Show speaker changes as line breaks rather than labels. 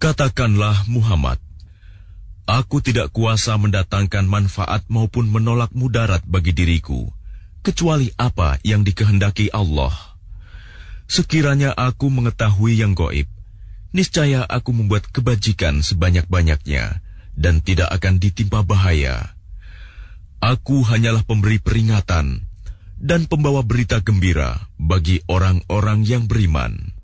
Katakanlah Muhammad, aku tidak kuasa mendatangkan manfaat maupun menolak mudarat bagi diriku, kecuali apa yang dikehendaki Allah. Sekiranya aku mengetahui yang gaib, niscaya aku membuat kebajikan sebanyak-banyaknya dan tidak akan ditimpa bahaya. Aku hanyalah pemberi peringatan dan pembawa berita gembira bagi orang-orang yang beriman.